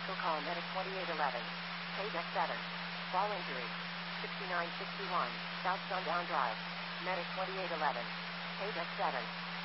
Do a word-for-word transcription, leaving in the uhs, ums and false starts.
Medical call Medic twenty-eight eleven. Paydeck seven. Fall injury. sixty-nine sixty-one. South Sundown Drive. Medic twenty-eight eleven. Paydeck seven.